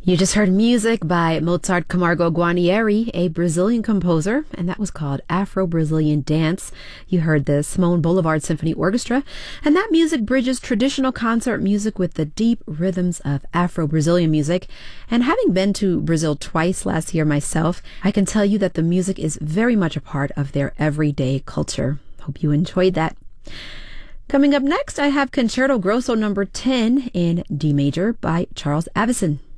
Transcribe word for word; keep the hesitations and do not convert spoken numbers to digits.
You just heard music by Mozart Camargo Guarnieri, a Brazilian composer, and that was called Afro-Brazilian Dance. You heard the Simone Boulevard Symphony Orchestra, and that music bridges traditional concert music with the deep rhythms of Afro-Brazilian music. And having been to Brazil twice last year myself, I can tell you that the music is very much a part of their everyday culture. Hope you enjoyed that. Coming up next, I have Concerto Grosso number ten in D major by Charles Avison.